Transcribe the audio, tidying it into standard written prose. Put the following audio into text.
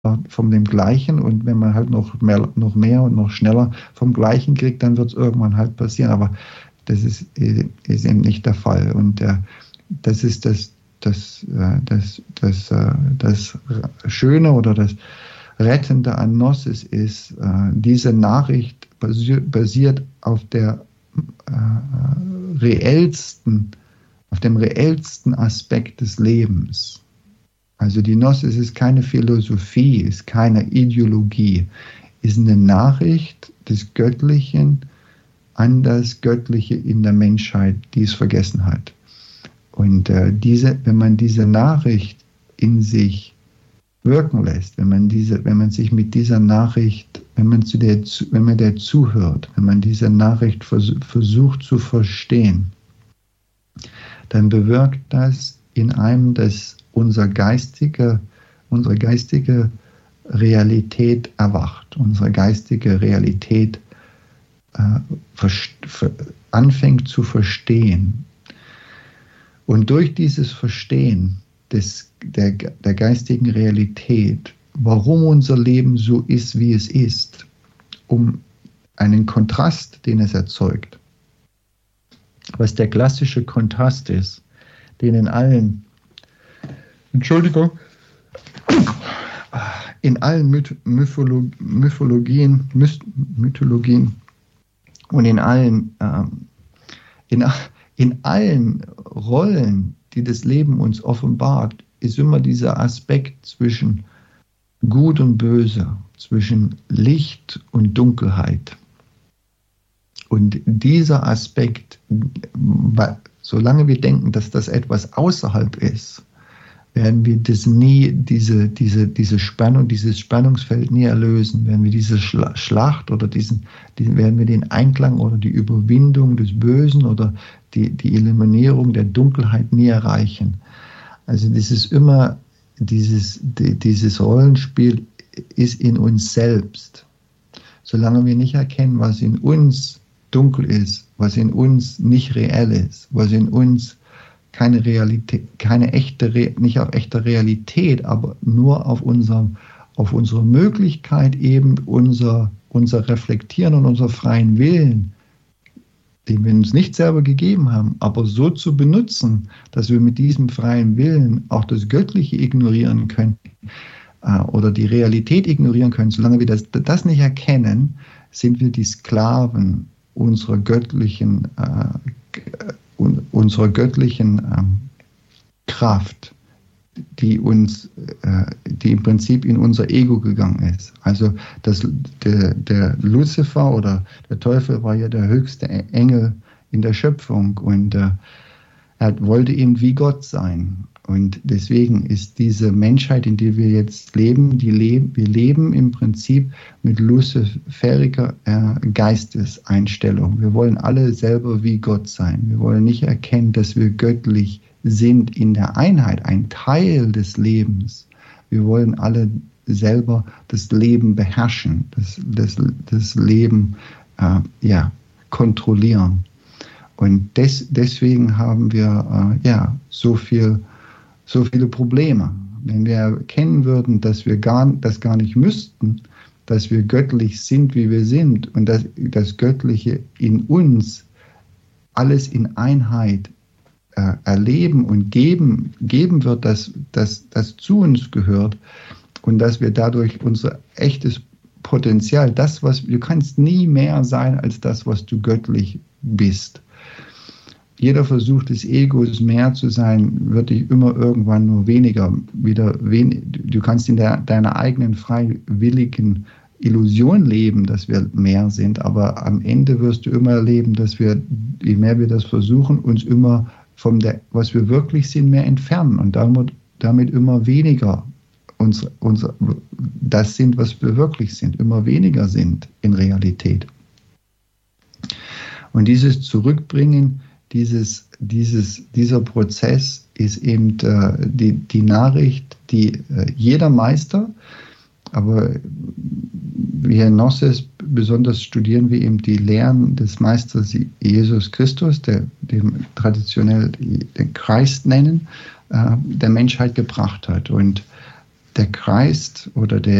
von dem Gleichen, und wenn man halt noch mehr und noch schneller vom Gleichen kriegt, dann wird es irgendwann halt passieren, aber das ist eben nicht der Fall, und das ist das Schöne oder das Rettende an Gnosis ist, diese Nachricht basiert auf dem reellsten Aspekt des Lebens. Also die Gnosis ist keine Philosophie, ist keine Ideologie, ist eine Nachricht des Göttlichen an das Göttliche in der Menschheit, die es vergessen hat. Und wenn man diese Nachricht in sich wirken lässt, wenn man sich mit dieser Nachricht, wenn man der zuhört, wenn man diese Nachricht versucht zu verstehen, dann bewirkt das in einem, dass unsere geistige Realität erwacht, unsere geistige Realität anfängt zu verstehen. Und durch dieses Verstehen der geistigen Realität, warum unser Leben so ist, wie es ist, um einen Kontrast, den es erzeugt, was der klassische Kontrast ist, den in allen Mythologien und in allen Rollen, die das Leben uns offenbart, ist immer dieser Aspekt zwischen Gut und Böse, zwischen Licht und Dunkelheit. Und dieser Aspekt, solange wir denken, dass das etwas außerhalb ist, werden wir das nie, diese Spannung, dieses Spannungsfeld nie erlösen, werden wir diese Schlacht oder werden wir den Einklang oder die Überwindung des Bösen oder die Eliminierung der Dunkelheit nie erreichen. Also das ist immer, dieses Rollenspiel ist in uns selbst. Solange wir nicht erkennen, was in uns dunkel ist, was in uns nicht reell ist, was in uns keine Realität, nicht auf echter Realität, aber nur auf unsere Möglichkeit, eben unser Reflektieren und unser freien Willen, den wir uns nicht selber gegeben haben, aber so zu benutzen, dass wir mit diesem freien Willen auch das Göttliche ignorieren können oder die Realität ignorieren können. Solange wir das nicht erkennen, sind wir die Sklaven unserer göttlichen Kraft, die im Prinzip in unser Ego gegangen ist. Also der Luzifer oder der Teufel war ja der höchste Engel in der Schöpfung, und er wollte eben wie Gott sein. Und deswegen ist diese Menschheit, in der wir jetzt leben, wir leben im Prinzip mit luciferiker Geisteseinstellung. Wir wollen alle selber wie Gott sein. Wir wollen nicht erkennen, dass wir göttlich sind in der Einheit, ein Teil des Lebens. Wir wollen alle selber das Leben beherrschen, das Leben kontrollieren. Und deswegen haben wir so viele Probleme. Wenn wir erkennen würden, dass wir das gar nicht müssten, dass wir göttlich sind, wie wir sind, und dass das Göttliche in uns alles in Einheit erleben und geben wird, dass das zu uns gehört, und dass wir dadurch unser echtes Potenzial, du kannst nie mehr sein als das, was du göttlich bist. Jeder Versuch des Egos, mehr zu sein, wird dich immer irgendwann nur weniger du kannst in deiner eigenen freiwilligen Illusion leben, dass wir mehr sind, aber am Ende wirst du immer erleben, dass wir, je mehr wir das versuchen, uns immer was wir wirklich sind, mehr entfernen und damit immer weniger das sind, was wir wirklich sind, immer weniger sind in Realität. Und dieses Zurückbringen, dieser Prozess ist eben die Nachricht, die jeder Meister, aber wir in Gnosis besonders studieren wir eben die Lehren des Meisters Jesus Christus, dem traditionell den Christ nennen, der Menschheit gebracht hat. Und der kreist oder